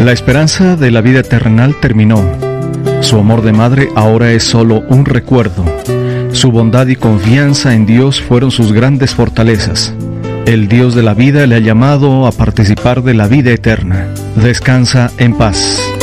La esperanza de la vida terrenal terminó. Su amor de madre ahora es solo un recuerdo. Su bondad y confianza en Dios fueron sus grandes fortalezas. El Dios de la vida le ha llamado a participar de la vida eterna. Descansa en paz.